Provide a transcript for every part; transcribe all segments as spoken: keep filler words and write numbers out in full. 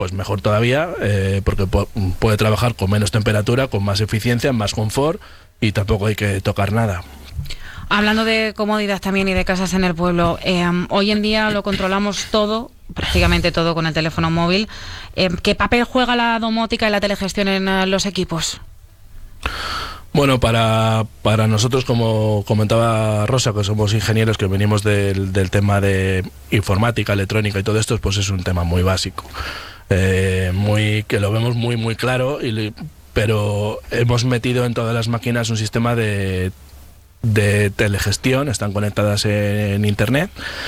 pues mejor todavía, eh, porque po- puede trabajar con menos temperatura, con más eficiencia, más confort y tampoco hay que tocar nada. Hablando de comodidad también y de casas en el pueblo, eh, hoy en día lo controlamos todo, prácticamente todo con el teléfono móvil. Eh, ¿Qué papel juega la domótica y la telegestión en uh, los equipos? Bueno, para, para nosotros, como comentaba Rosa, que somos ingenieros que venimos del, del tema de informática, electrónica y todo esto, pues es un tema muy básico, eh, muy que lo vemos muy muy claro, y, pero hemos metido en todas las máquinas un sistema de, de telegestión, están conectadas en, en internet,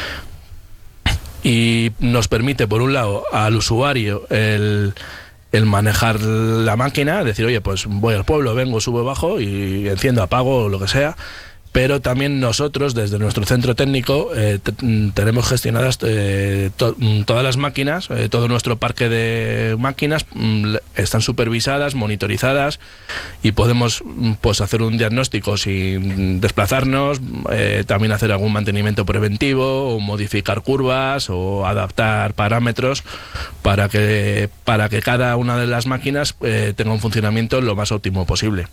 y nos permite, por un lado, al usuario el... el manejar la máquina, decir, oye, pues voy al pueblo, vengo, subo, bajo y enciendo, apago o lo que sea, pero también nosotros, desde nuestro centro técnico, eh, tenemos gestionadas eh, to todas las máquinas, eh, todo nuestro parque de máquinas mm, están supervisadas, monitorizadas, y podemos pues hacer un diagnóstico sin desplazarnos, eh, también hacer algún mantenimiento preventivo, o modificar curvas, o adaptar parámetros para que, para que cada una de las máquinas eh, tenga un funcionamiento lo más óptimo posible.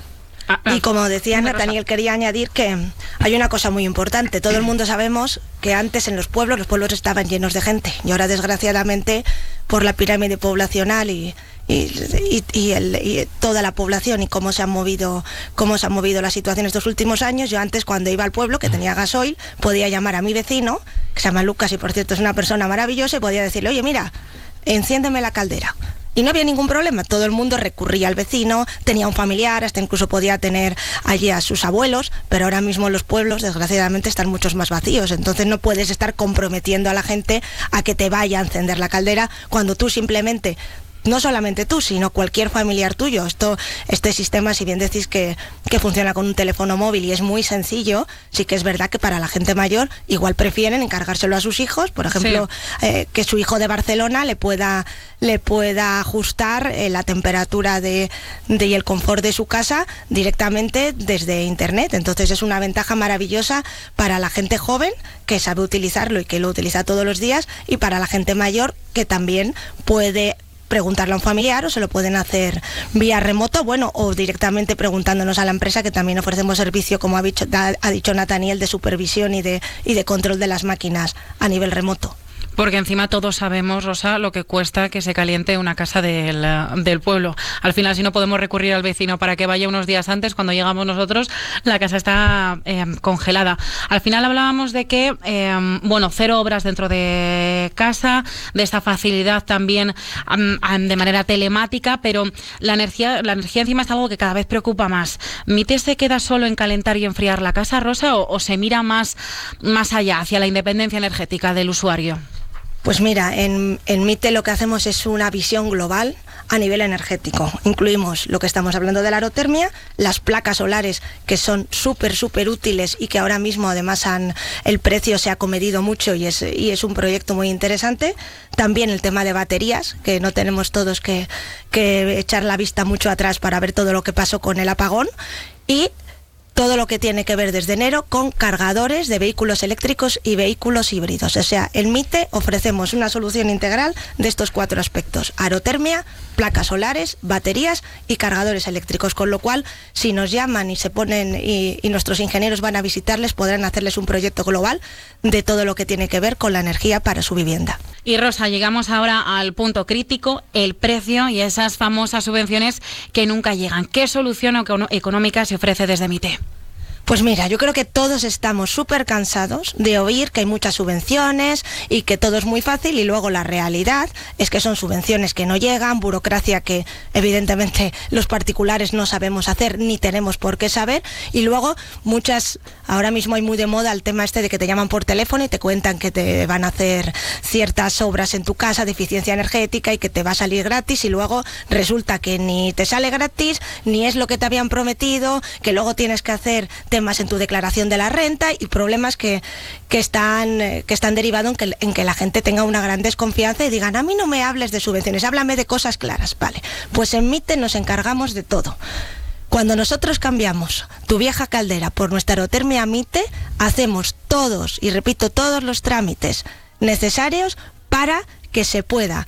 Y como decía Nathaniel, quería añadir que hay una cosa muy importante. Todo el mundo sabemos que antes en los pueblos, los pueblos estaban llenos de gente, y ahora desgraciadamente por la pirámide poblacional y, y, y, y, el, y toda la población y cómo se han movido cómo se han movido las situaciones estos últimos años, yo antes, cuando iba al pueblo que tenía gasoil, podía llamar a mi vecino, que se llama Lucas y por cierto es una persona maravillosa, y podía decirle, oye, mira, enciéndeme la caldera. Y no había ningún problema, todo el mundo recurría al vecino, tenía un familiar, hasta incluso podía tener allí a sus abuelos, pero ahora mismo los pueblos, desgraciadamente, están muchos más vacíos, entonces no puedes estar comprometiendo a la gente a que te vaya a encender la caldera cuando tú simplemente... No solamente tú, sino cualquier familiar tuyo. Esto, este sistema, si bien decís que, que funciona con un teléfono móvil y es muy sencillo, sí que es verdad que para la gente mayor igual prefieren encargárselo a sus hijos, por ejemplo, sí. eh, que su hijo de Barcelona le pueda, le pueda ajustar eh, la temperatura de, de, y el confort de su casa directamente desde internet. Entonces es una ventaja maravillosa para la gente joven que sabe utilizarlo y que lo utiliza todos los días, y para la gente mayor que también puede preguntarle a un familiar, o se lo pueden hacer vía remoto, bueno, o directamente preguntándonos a la empresa, que también ofrecemos servicio, como ha dicho, ha dicho Nathaniel, de supervisión y de, y de control de las máquinas a nivel remoto. Porque encima todos sabemos, Rosa, lo que cuesta que se caliente una casa del, del pueblo. Al final, si no podemos recurrir al vecino para que vaya unos días antes, cuando llegamos nosotros, la casa está eh, congelada. Al final hablábamos de que, eh, bueno, cero obras dentro de casa, de esta facilidad también um, de manera telemática, pero la energía, la energía encima es algo que cada vez preocupa más. ¿Mite se queda solo en calentar y enfriar la casa, Rosa, o, o se mira más, más allá, hacia la independencia energética del usuario? Pues mira, en, en Mite lo que hacemos es una visión global a nivel energético. Incluimos lo que estamos hablando de la aerotermia, las placas solares, que son súper, súper útiles y que ahora mismo además han, el precio se ha comedido mucho y es, y es un proyecto muy interesante. También el tema de baterías, que no tenemos todos que, que echar la vista mucho atrás para ver todo lo que pasó con el apagón. Y todo lo que tiene que ver desde enero con cargadores de vehículos eléctricos y vehículos híbridos. O sea, en Mite ofrecemos una solución integral de estos cuatro aspectos: aerotermia, placas solares, baterías y cargadores eléctricos. Con lo cual, si nos llaman y se ponen y, y nuestros ingenieros van a visitarles, podrán hacerles un proyecto global de todo lo que tiene que ver con la energía para su vivienda. Y Rosa, llegamos ahora al punto crítico, el precio y esas famosas subvenciones que nunca llegan. ¿Qué solución económica se ofrece desde Mite? Pues mira, yo creo que todos estamos súper cansados de oír que hay muchas subvenciones y que todo es muy fácil, y luego la realidad es que son subvenciones que no llegan, burocracia que evidentemente los particulares no sabemos hacer ni tenemos por qué saber, y luego muchas, ahora mismo hay muy de moda el tema este de que te llaman por teléfono y te cuentan que te van a hacer ciertas obras en tu casa de eficiencia energética y que te va a salir gratis, y luego resulta que ni te sale gratis, ni es lo que te habían prometido, que luego tienes que hacer temas en tu declaración de la renta y problemas que, que están que están derivados en que, en que la gente tenga una gran desconfianza y digan, a mí no me hables de subvenciones, háblame de cosas claras. Vale, pues en Mite nos encargamos de todo. Cuando nosotros cambiamos tu vieja caldera por nuestra aerotermia Mite, hacemos todos, y repito, todos los trámites necesarios para que se pueda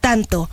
tanto